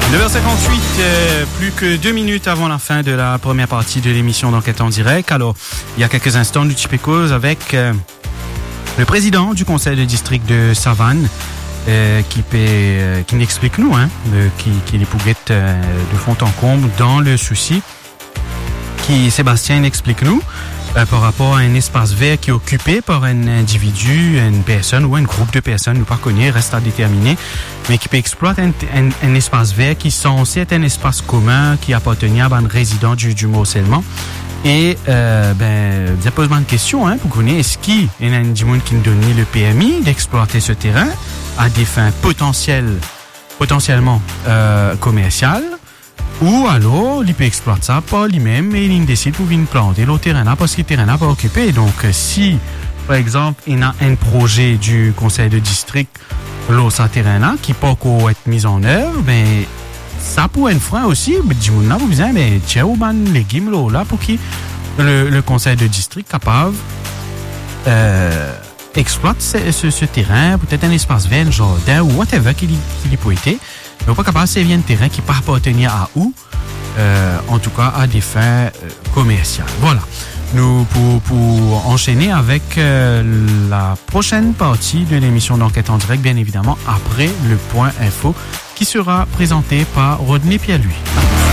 9h58, plus que 2 minutes avant la fin de la première partie de l'émission d'Enquête en direct. Alors, il y a quelques instants, nous typons cause avec le président du conseil de district de Savane, qui n'explique nous, qui les pouguette de fond en comble dans le souci, qui Sébastien explique nous. Par rapport à un espace vert qui est occupé par un individu, une personne ou un groupe de personnes, nous pas connaît, reste à déterminer, mais qui peut exploiter un espace vert qui est censé être un espace commun qui appartenait à un résident du morcellement. Et ça pose une question pour connaître est-ce qu'il y a un monde qui nous donne le permis d'exploiter ce terrain à des fins potentiellement commerciales. Ou alors, il peut exploiter ça par lui-même et il décide pour venir planter le terrain là parce que le terrain là pas occupé. Donc, si, par exemple, il y a un projet du conseil de district, là, ce terrain là, qui peut encore être mis en œuvre, ça pourrait être frein aussi. Du monde là, vous disez, tiens, ou légumes là, pour que le conseil de district capable, exploite ce terrain, peut-être un espace vert, un jardin ou whatever qu'il peut être. Mais pas capable, c'est bien un terrain qui ne peut pas appartenir à où, en tout cas à des fins commerciales. Voilà. Nous, pour enchaîner avec la prochaine partie de l'émission d'Enquête en direct, bien évidemment, après le point info qui sera présenté par Rodney Pierre-Louis.